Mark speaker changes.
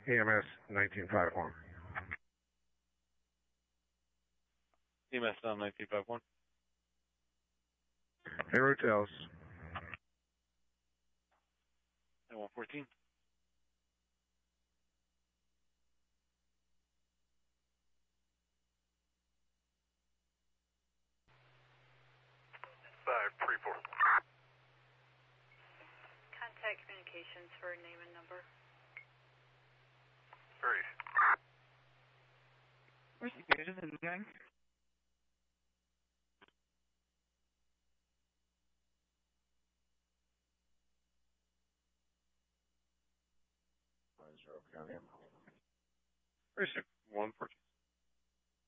Speaker 1: EMS 1951.
Speaker 2: EMS 1951.
Speaker 1: Hey, Rotels.
Speaker 2: And 114.
Speaker 3: Contact communications for name and number.
Speaker 4: Where's the good in the gang?
Speaker 1: County.
Speaker 2: Where's 114?